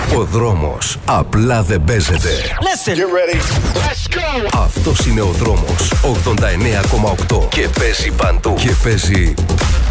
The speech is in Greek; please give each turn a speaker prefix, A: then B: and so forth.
A: Ο δρόμος απλά δεν παίζεται.
B: Listen. Get ready. Let's go.
A: Αυτός είναι ο δρόμος 89,8 και παίζει παντού. Και παίζει